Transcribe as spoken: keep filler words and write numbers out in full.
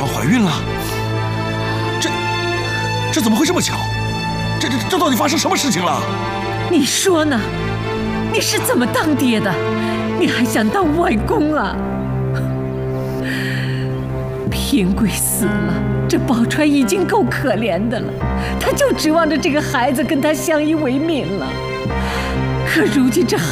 川怀孕了，这这怎么会这么巧？这这这到底发生什么事情了？ 你说呢？你是怎么当爹的？你还想当外公啊？平贵死了，这宝钏已经够可怜的了，他就指望着这个孩子跟他相依为命了。可如今这孩